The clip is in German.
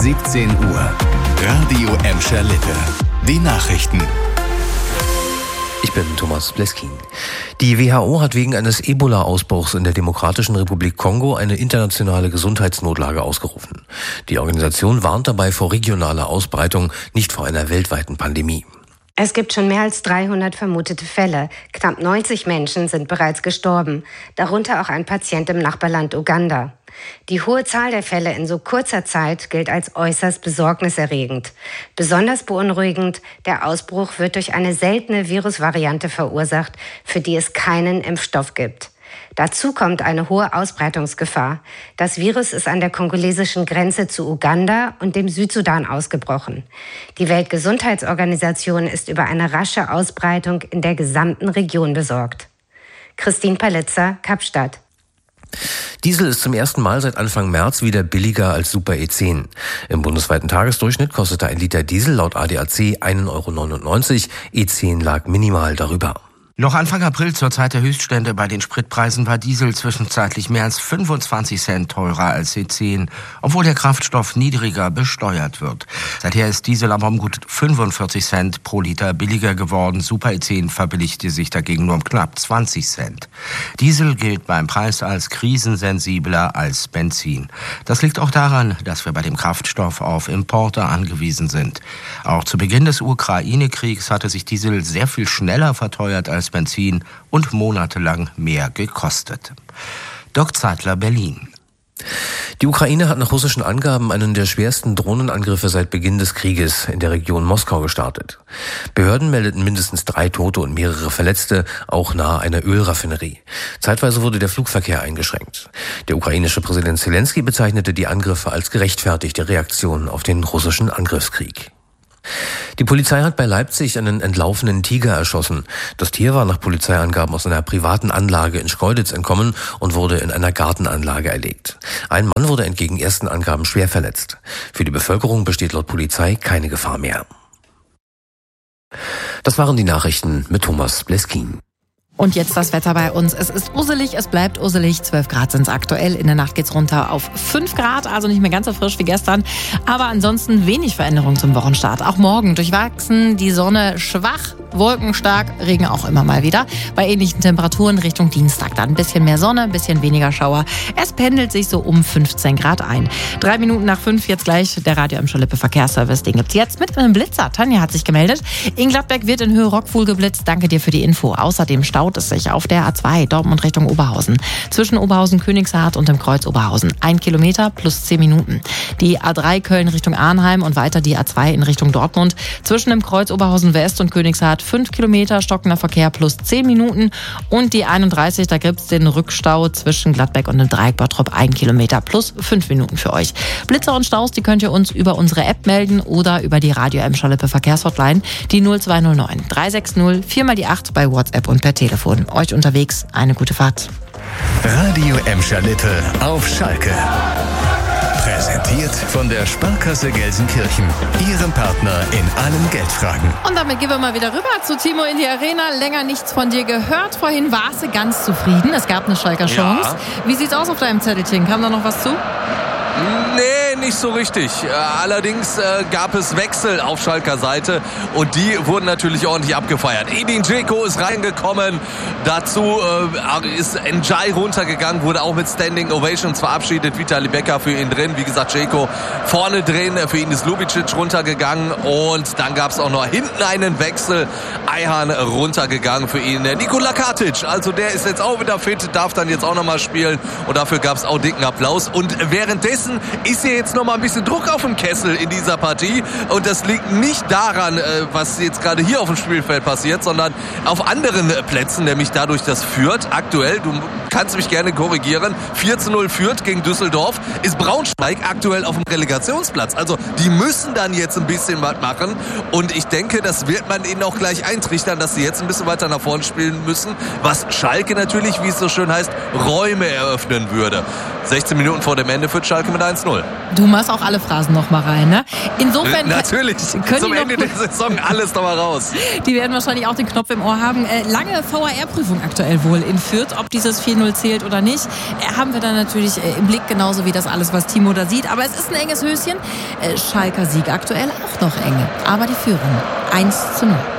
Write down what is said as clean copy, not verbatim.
17 Uhr. Radio Emscher Lippe. Die Nachrichten. Ich bin Thomas Bleskin. Die WHO hat wegen eines Ebola-Ausbruchs in der Demokratischen Republik Kongo eine internationale Gesundheitsnotlage ausgerufen. Die Organisation warnt dabei vor regionaler Ausbreitung, nicht vor einer weltweiten Pandemie. Es gibt schon mehr als 300 vermutete Fälle. Knapp 90 Menschen sind bereits gestorben, darunter auch ein Patient im Nachbarland Uganda. Die hohe Zahl der Fälle in so kurzer Zeit gilt als äußerst besorgniserregend. Besonders beunruhigend, der Ausbruch wird durch eine seltene Virusvariante verursacht, für die es keinen Impfstoff gibt. Dazu kommt eine hohe Ausbreitungsgefahr. Das Virus ist an der kongolesischen Grenze zu Uganda und dem Südsudan ausgebrochen. Die Weltgesundheitsorganisation ist über eine rasche Ausbreitung in der gesamten Region besorgt. Christine Palitzer, Kapstadt. Diesel ist zum ersten Mal seit Anfang März wieder billiger als Super E10. Im bundesweiten Tagesdurchschnitt kostete ein Liter Diesel laut ADAC 1,99 €, E10 lag minimal darüber. Noch Anfang April zur Zeit der Höchststände bei den Spritpreisen war Diesel zwischenzeitlich mehr als 25 Cent teurer als E10, obwohl der Kraftstoff niedriger besteuert wird. Seither ist Diesel aber um gut 45 Cent pro Liter billiger geworden. Super E10 verbilligte sich dagegen nur um knapp 20 Cent. Diesel gilt beim Preis als krisensensibler als Benzin. Das liegt auch daran, dass wir bei dem Kraftstoff auf Importe angewiesen sind. Auch zu Beginn des Ukraine-Kriegs hatte sich Diesel sehr viel schneller verteuert als Benzin und monatelang mehr gekostet. Dirk Zeitler, Berlin. Die Ukraine hat nach russischen Angaben einen der schwersten Drohnenangriffe seit Beginn des Krieges in der Region Moskau gestartet. Behörden meldeten mindestens 3 Tote und mehrere Verletzte, auch nahe einer Ölraffinerie. Zeitweise wurde der Flugverkehr eingeschränkt. Der ukrainische Präsident Zelensky bezeichnete die Angriffe als gerechtfertigte Reaktion auf den russischen Angriffskrieg. Die Polizei hat bei Leipzig einen entlaufenen Tiger erschossen. Das Tier war nach Polizeiangaben aus einer privaten Anlage in Schkeuditz entkommen und wurde in einer Gartenanlage erlegt. Ein Mann wurde entgegen ersten Angaben schwer verletzt. Für die Bevölkerung besteht laut Polizei keine Gefahr mehr. Das waren die Nachrichten mit Thomas Bleskin. Und jetzt das Wetter bei uns. Es ist usselig, es bleibt usselig. 12 Grad sind es aktuell. In der Nacht geht's runter auf 5 Grad, also nicht mehr ganz so frisch wie gestern. Aber ansonsten wenig Veränderung zum Wochenstart. Auch morgen durchwachsen, die Sonne schwach, wolkenstark, Regen auch immer mal wieder. Bei ähnlichen Temperaturen Richtung Dienstag dann ein bisschen mehr Sonne, ein bisschen weniger Schauer. Es pendelt sich so um 15 Grad ein. 3 Minuten nach 5 jetzt gleich der Radio Emscher Lippe Verkehrsservice. Den gibt's jetzt mit einem Blitzer. Tanja hat sich gemeldet. In Gladbeck wird in Höhe Rockwool geblitzt. Danke dir für die Info. Außerdem staut es sich auf der A2 Dortmund Richtung Oberhausen. Zwischen Oberhausen-Königshardt und dem Kreuz Oberhausen. 1 Kilometer plus 10 Minuten. Die A3 Köln Richtung Arnheim und weiter die A2 in Richtung Dortmund. Zwischen dem Kreuz Oberhausen West und Königshardt 5 Kilometer stockender Verkehr plus 10 Minuten. Und die 31, da gibt's den Rückstau zwischen Gladbeck und dem Dreieck Bottrop 1 Kilometer plus 5 Minuten für euch. Blitzer und Staus, die könnt ihr uns über unsere App melden oder über die Radio Emscher Lippe Verkehrshotline, die 0209 360 4 mal die 8 bei WhatsApp und per Telefon. Euch unterwegs eine gute Fahrt. Radio Emscher Lippe auf Schalke. Präsentiert von der Sparkasse Gelsenkirchen, Ihrem Partner in allen Geldfragen. Und damit gehen wir mal wieder rüber zu Timo in die Arena. Länger nichts von dir gehört. Vorhin warst du ganz zufrieden. Es gab eine Schalker Chance. Ja. Wie sieht's aus auf deinem Zettelchen? Kam da noch was zu? Nee, nicht so richtig. Allerdings gab es Wechsel auf Schalker Seite und die wurden natürlich ordentlich abgefeiert. Edin Dzeko ist reingekommen, dazu ist Njai runtergegangen, wurde auch mit Standing Ovations verabschiedet. Vitali Becker für ihn drin, wie gesagt Dzeko vorne drin, für ihn ist Lubicic runtergegangen und dann gab es auch noch hinten einen Wechsel. Ayhan runtergegangen für ihn. Nikola Katic, also der ist jetzt auch wieder fit, darf dann jetzt auch nochmal spielen und dafür gab es auch dicken Applaus und währenddessen ist hier jetzt noch mal ein bisschen Druck auf dem Kessel in dieser Partie und das liegt nicht daran, was jetzt gerade hier auf dem Spielfeld passiert, sondern auf anderen Plätzen, nämlich dadurch, dass Fürth aktuell, du kannst mich gerne korrigieren, 4:0 Fürth gegen Düsseldorf, ist Braunschweig aktuell auf dem Relegationsplatz. Also die müssen dann jetzt ein bisschen was machen und ich denke, das wird man ihnen auch gleich eintrichtern, dass sie jetzt ein bisschen weiter nach vorne spielen müssen, was Schalke natürlich, wie es so schön heißt, Räume eröffnen würde. 16 Minuten vor dem Ende führt Schalke mit 1:0. Du machst auch alle Phrasen noch mal rein, ne? Insofern natürlich. Zum Ende der Saison alles noch mal raus. Die werden wahrscheinlich auch den Knopf im Ohr haben. Lange VAR-Prüfung aktuell wohl in Fürth, ob dieses 4:0 1:0 zählt oder nicht, haben wir dann natürlich im Blick, genauso wie das alles, was Timo da sieht. Aber es ist ein enges Höschen. Schalker Sieg aktuell auch noch eng. Aber die Führung 1:0.